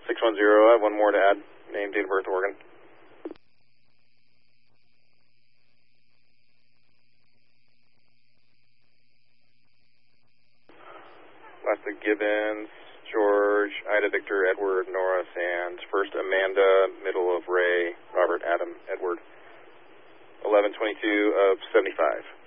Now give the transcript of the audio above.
610, I have one more to add. Name, date of birth, Oregon. Lastly, Gibbons, George, Ida, Victor, Edward, Nora, Sands. First, Amanda, middle of Ray, Robert, Adam, Edward. 11:22 of 75.